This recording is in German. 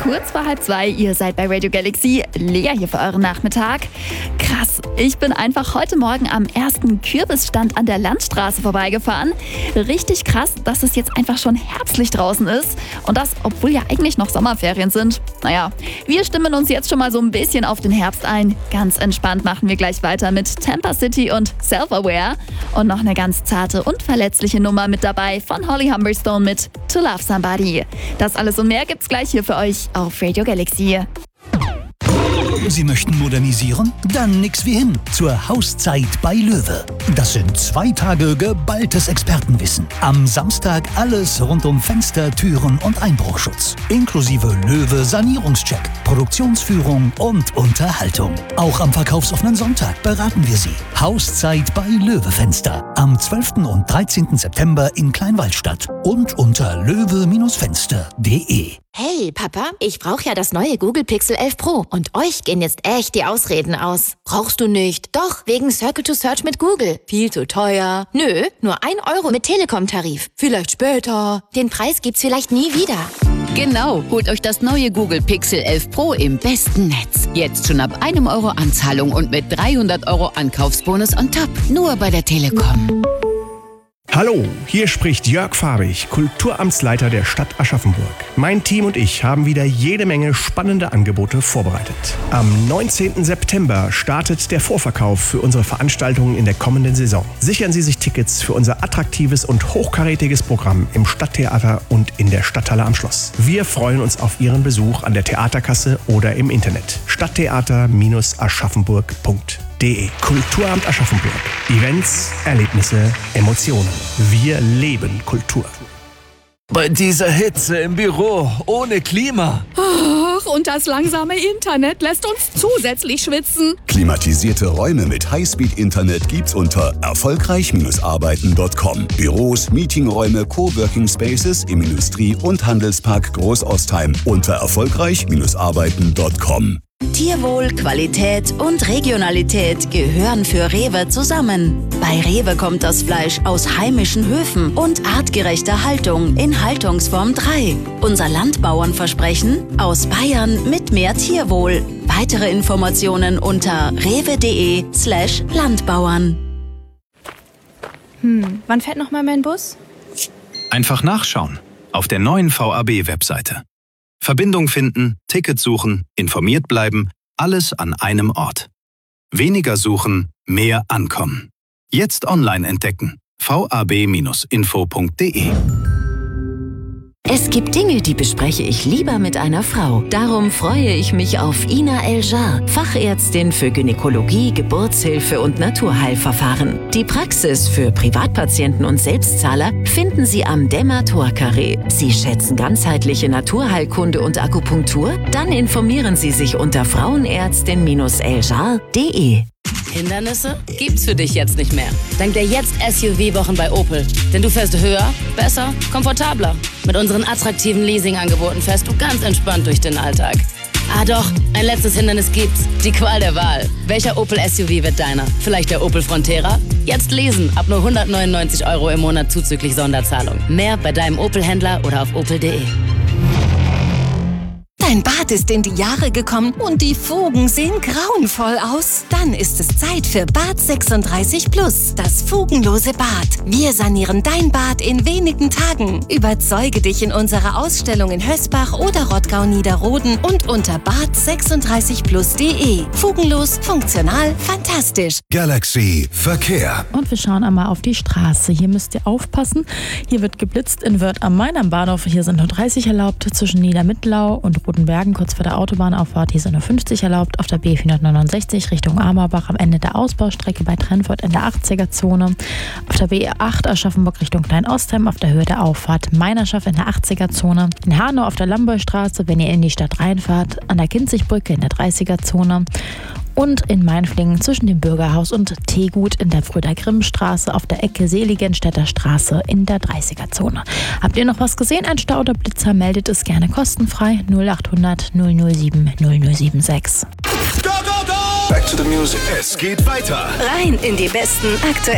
kurz vor 1:30. Ihr seid bei Radio Galaxy. Lea hier für euren Nachmittag. Krass, ich bin einfach heute Morgen am ersten Kürbisstand an der Landstraße vorbeigefahren. Richtig krass, dass es jetzt einfach schon herbstlich draußen ist. Und das, obwohl ja eigentlich noch Sommerferien sind. Naja, wir stimmen uns jetzt schon mal so ein bisschen auf den Herbst ein. Ganz entspannt machen wir gleich weiter mit Tampa City und Self-Aware. Und noch eine ganz zarte und verletzliche Nummer mit dabei von Holly Humberstone mit To Love Somebody. Das alles und mehr gibt's gleich hier für euch auf Radio Galaxy. Sie möchten modernisieren? Dann nix wie hin zur Hauszeit bei Löwe. Das sind 2 Tage geballtes Expertenwissen. Am Samstag alles rund um Fenster, Türen und Einbruchschutz. Inklusive Löwe Sanierungscheck, Produktionsführung und Unterhaltung. Auch am verkaufsoffenen Sonntag beraten wir Sie. Hauszeit bei Löwe Fenster. Am 12. und 13. September in Kleinwaldstadt und unter löwe-fenster.de. Hey, Papa, ich brauche ja das neue Google Pixel 11 Pro und euch gehen jetzt echt die Ausreden aus. Brauchst du nicht? Doch, wegen Circle to Search mit Google. Viel zu teuer. Nö, nur 1 Euro mit Telekom-Tarif. Vielleicht später. Den Preis gibt's vielleicht nie wieder. Genau, holt euch das neue Google Pixel 11 Pro im besten Netz. Jetzt schon ab 1 Euro Anzahlung und mit 300 Euro Ankaufsbonus on top. Nur bei der Telekom. Hallo, hier spricht Jörg Fahrig, Kulturamtsleiter der Stadt Aschaffenburg. Mein Team und ich haben wieder jede Menge spannende Angebote vorbereitet. Am 19. September startet der Vorverkauf für unsere Veranstaltungen in der kommenden Saison. Sichern Sie sich Tickets für unser attraktives und hochkarätiges Programm im Stadttheater und in der Stadthalle am Schloss. Wir freuen uns auf Ihren Besuch an der Theaterkasse oder im Internet. Stadttheater-aschaffenburg.de. Kulturamt Aschaffenburg. Events, Erlebnisse, Emotionen. Wir leben Kultur. Bei dieser Hitze im Büro, ohne Klima. Ach, und das langsame Internet lässt uns zusätzlich schwitzen. Klimatisierte Räume mit Highspeed-Internet gibt's unter erfolgreich-arbeiten.com. Büros, Meetingräume, Coworking Spaces im Industrie- und Handelspark Großostheim unter erfolgreich-arbeiten.com. Tierwohl, Qualität und Regionalität gehören für Rewe zusammen. Bei Rewe kommt das Fleisch aus heimischen Höfen und artgerechter Haltung in Haltungsform 3. Unser Landbauernversprechen: aus Bayern mit mehr Tierwohl. Weitere Informationen unter rewe.de/Landbauern. Wann fährt nochmal mein Bus? Einfach nachschauen auf der neuen VAB-Webseite. Verbindung finden, Ticket suchen, informiert bleiben, alles an einem Ort. Weniger suchen, mehr ankommen. Jetzt online entdecken. vab-info.de. Es gibt Dinge, die bespreche ich lieber mit einer Frau. Darum freue ich mich auf Ina Eljar, Fachärztin für Gynäkologie, Geburtshilfe und Naturheilverfahren. Die Praxis für Privatpatienten und Selbstzahler finden Sie am Dämmer-Tor-Carré. Sie schätzen ganzheitliche Naturheilkunde und Akupunktur? Dann informieren Sie sich unter frauenärztin-eljar.de. Hindernisse gibt's für dich jetzt nicht mehr. Dank der Jetzt-SUV-Wochen bei Opel. Denn du fährst höher, besser, komfortabler. Mit unseren attraktiven Leasing-Angeboten fährst du ganz entspannt durch den Alltag. Ah doch, ein letztes Hindernis gibt's. Die Qual der Wahl. Welcher Opel-SUV wird deiner? Vielleicht der Opel Frontera? Jetzt lesen, ab nur 199 € im Monat zuzüglich Sonderzahlung. Mehr bei deinem Opel-Händler oder auf opel.de. Dein Bad ist in die Jahre gekommen und die Fugen sehen grauenvoll aus. Dann ist es Zeit für Bad 36 Plus, das fugenlose Bad. Wir sanieren dein Bad in wenigen Tagen. Überzeuge dich in unserer Ausstellung in Hösbach oder Rottgau-Niederroden und unter bad36plus.de. Fugenlos, funktional, fantastisch. Galaxy Verkehr. Und wir schauen einmal auf die Straße. Hier müsst ihr aufpassen. Hier wird geblitzt in Wörth am Main am Bahnhof. Hier sind nur 30 erlaubt zwischen Niedermittlau und Rotenbergen, kurz vor der Autobahnauffahrt. Hier sind nur 50 erlaubt. Auf der B469 Richtung Amerbach am Ende der Ausbaustrecke bei Trennfurt in der 80er-Zone. Auf der B8 Aschaffenburg Richtung Kleinostheim auf der Höhe der Auffahrt Meinerschaft in der 80er-Zone. In Hanau auf der Lamberstraße, wenn ihr in die Stadt reinfahrt, an der Kinzigbrücke in der 30er-Zone. Und in Mainflingen zwischen dem Bürgerhaus und Teegut in der Brüder-Grimm-Straße auf der Ecke Seligenstädter Straße in der 30er-Zone. Habt ihr noch was gesehen? Ein Stau oder Blitzer? Meldet es gerne kostenfrei 0800 007 0076. Back to the music. Es geht weiter. Rein in die besten aktuellen